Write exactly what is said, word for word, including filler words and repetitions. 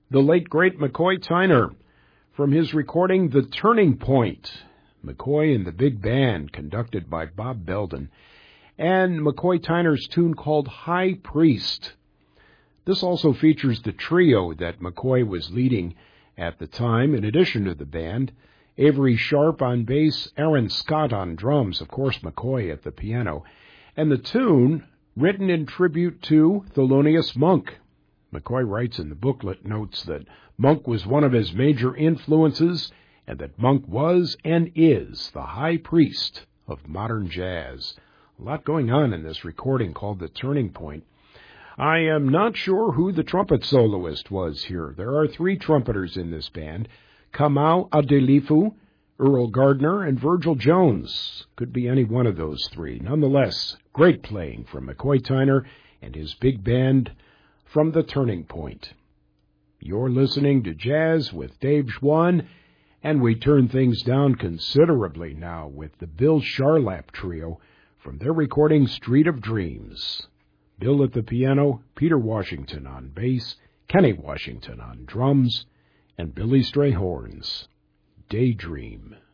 the late, great McCoy Tyner, from his recording The Turning Point, McCoy and the Big Band, conducted by Bob Belden, and McCoy Tyner's tune called High Priest. This also features the trio that McCoy was leading at the time, in addition to the band: Avery Sharp on bass, Aaron Scott on drums, of course McCoy at the piano, and the tune written in tribute to Thelonious Monk. McCoy writes in the booklet notes that Monk was one of his major influences, and that Monk was and is the high priest of modern jazz. A lot going on in this recording called The Turning Point. I am not sure who the trumpet soloist was here. There are three trumpeters in this band: Kamau Adelifu, Earl Gardner, and Virgil Jones. Could be any one of those three. Nonetheless, great playing from McCoy Tyner and his big band from The Turning Point. You're listening to Jazz with Dave Schwann, and we turn things down considerably now with the Bill Charlap Trio from their recording Street of Dreams. Bill at the piano, Peter Washington on bass, Kenny Washington on drums, and Billy Strayhorn's Daydream.